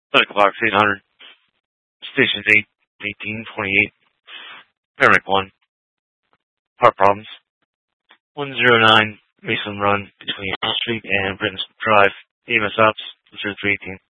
Medical Box 800, Station 8, 1828, Paramedic 1, Heart Problems, 109 Mason Run between Elm Street and Britton Drive, EMS Ops, 0318.